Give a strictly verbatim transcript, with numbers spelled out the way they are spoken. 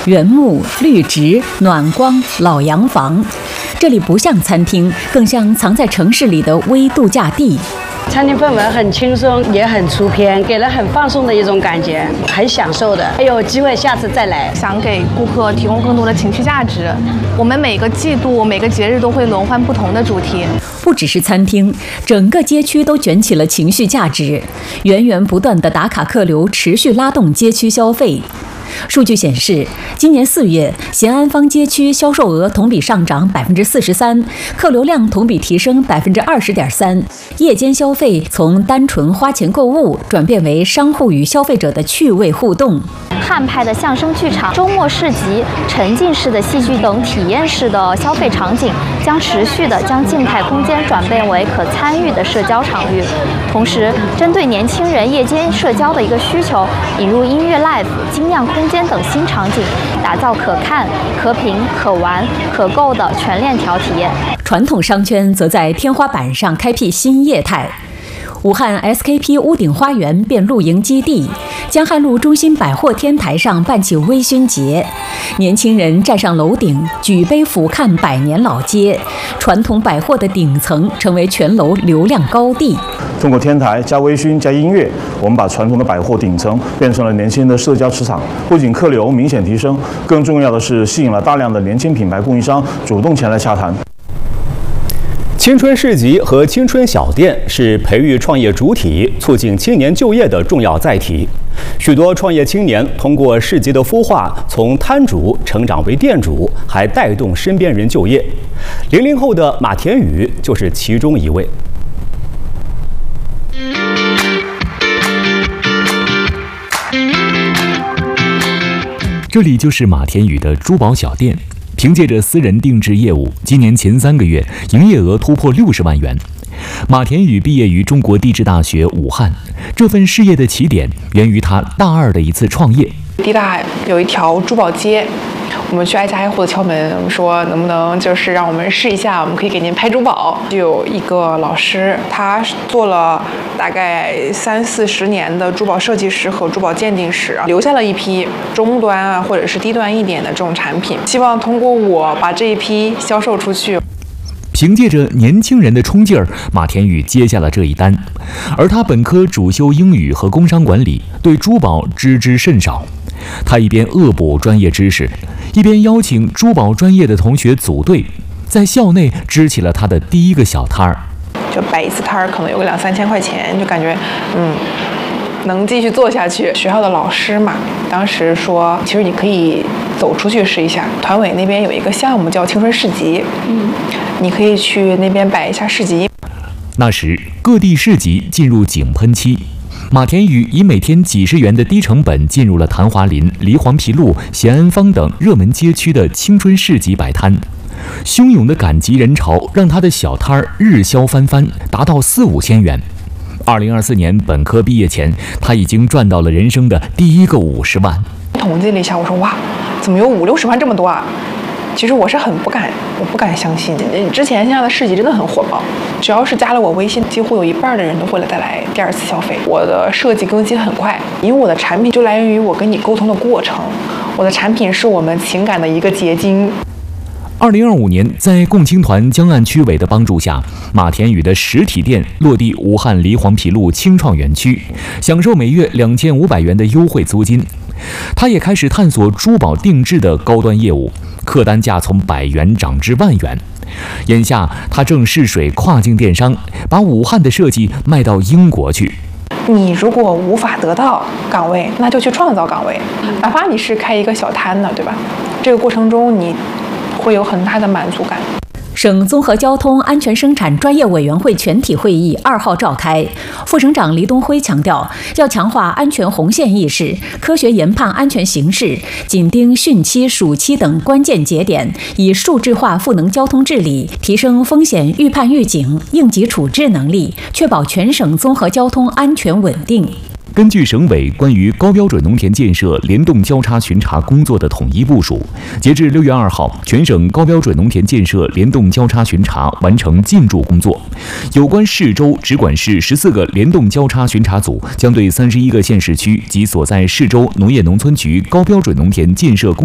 原木、绿植、暖光、老洋房，这里不像餐厅，更像藏在城市里的微度假地。 餐厅氛围很轻松，也很出片，给人很放松的一种感觉，很享受的。还有机会下次再来。 想给顾客提供更多的情绪价值。我们每个季度、每个节日都会轮换不同的主题。 不只是餐厅，整个街区都卷起了情绪价值，源源不断的打卡客流持续拉动街区消费。数据显示，今年四月，咸安坊街区销售额同比上涨百分之四十三，客流量同比提升百分之二十点三。夜间消费从单纯花钱购物转变为商户与消费者的趣味互动。 汉派的相声剧场、周末市集、沉浸式的戏剧等体验式的消费场景，将持续地将静态空间转变为可参与的社交场域。同时，针对年轻人夜间社交的一个需求，引入音乐 live、精酿空间等新场景，打造可看、可品、可玩、可购的全链条体验。 传统商圈则在天花板上开辟新业态。武汉 S K P 屋顶花园变露营基地，江汉路中心百货天台上办起微醺节，年轻人站上楼顶，举杯俯瞰百年老街，传统百货的顶层成为全楼流量高地。 通过天台加微醺加音乐，我们把传统的百货顶层变成了年轻人的社交市场，不仅客流明显提升，更重要的是吸引了大量的年轻品牌供应商主动前来洽谈。 青春市集和青春小店是培育创业主体、促进青年就业的重要载体。许多创业青年通过市集的孵化，从摊主成长为店主，还带动身边人就业。零零后的马田宇就是其中一位。 这里就是马田宇的珠宝小店。凭借着私人定制业务，今年前三个月营业额突破六十万元。马田宇毕业于中国地质大学武汉，这份事业的起点源于他大二的一次创业。 地大有一条珠宝街，我们去挨家挨户的敲门，我们说能不能就是让我们试一下，我们可以给您拍珠宝。就有一个老师，他做了大概三四十年的珠宝设计师和珠宝鉴定师，留下了一批中端啊或者是低端一点的这种产品，希望通过我把这一批销售出去。 凭借着年轻人的冲劲儿，马田宇接下了这一单。而他本科主修英语和工商管理，对珠宝知之甚少。他一边恶补专业知识，一边邀请珠宝专业的同学组队，在校内支起了他的第一个小摊儿。 就摆一次摊儿，可能有个两三千块钱，就感觉嗯，能继续做下去。学校的老师嘛，当时说，其实你可以走出去试一下。团委那边有一个项目叫青春市集，嗯，你可以去那边摆一下市集。 那时各地市集进入井喷期。马田宇以每天几十元的低成本进入了谭华林、梨黄陂路、咸安坊等热门街区的青春市集摆摊，汹涌的赶集人潮让他的小摊儿日销翻番，达到四五千元。二零二四年本科毕业前，他已经赚到了人生的第一个五十万。 统计了一下，我说哇，怎么有五六十万这么多啊？其实我是很不敢，我不敢相信。之前线下的市集真的很火爆，只要是加了我微信，几乎有一半的人都会来再来第二次消费。我的设计更新很快，因为我的产品就来源于我跟你沟通的过程，我的产品是我们情感的一个结晶。 二零二五年，在共青团江岸区委的帮助下，马田宇的实体店落地武汉梨黄陂路青创园区，享受每月两千五百元的优惠租金。他也开始探索珠宝定制的高端业务，客单价从百元涨至万元。眼下，他正试水跨境电商，把武汉的设计卖到英国去。 你如果无法得到岗位，那就去创造岗位，哪怕你是开一个小摊呢，对吧？这个过程中你会有很大的满足感。 省综合交通安全生产专业委员会全体会议二号召开，副省长黎东辉强调，要强化安全红线意识，科学研判安全形势，紧盯汛期、暑期等关键节点，以数字化赋能交通治理，提升风险预判预警、应急处置能力，确保全省综合交通安全稳定。 根据省委关于高标准农田建设联动交叉巡查工作的统一部署，截至六月二号，全省高标准农田建设联动交叉巡查完成进驻工作。有关市州直管市十四个联动交叉巡查组将对三十一个县市区及所在市州农业农村局高标准农田建设工